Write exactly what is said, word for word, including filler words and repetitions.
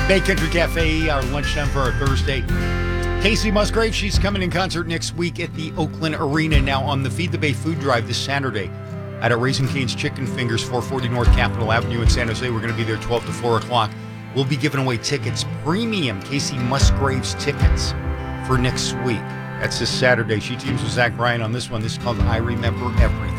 Bay Country Cafe, our lunchtime for our Thursday. Casey Musgrave, she's coming in concert next week at the Oakland Arena. Now on the Feed the Bay food drive this Saturday at a Raising Cane's Chicken Fingers, four forty North Capitol Avenue in San Jose. We're going to be there twelve to four o'clock. We'll be giving away tickets, premium Casey Musgrave's tickets for next week. That's this Saturday. She teams with Zach Bryan on this one. This is called I Remember Everything.